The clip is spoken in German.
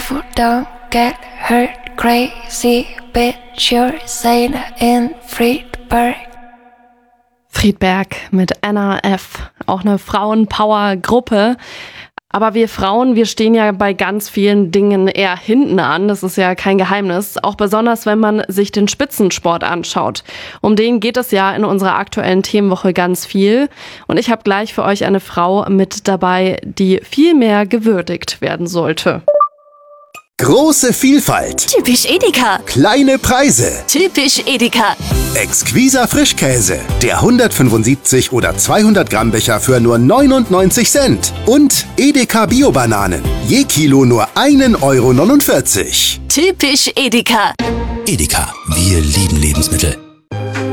Careful, don't get hurt, crazy bitch, you're sane in Friedberg. Friedberg mit Anna F., auch eine Frauenpower-Gruppe. Aber wir Frauen, wir stehen ja bei ganz vielen Dingen eher hinten an. Das ist ja kein Geheimnis. Auch besonders, wenn man sich den Spitzensport anschaut. Um den geht es ja in unserer aktuellen Themenwoche ganz viel. Und ich habe gleich für euch eine Frau mit dabei, die viel mehr gewürdigt werden sollte. Große Vielfalt. Typisch Edeka. Kleine Preise. Typisch Edeka. Exquiser Frischkäse. Der 175 oder 200 Gramm Becher für nur 99 Cent. Und Edeka Bio-Bananen. Je Kilo nur 1,49 €. Typisch Edeka. Edeka, wir lieben Lebensmittel.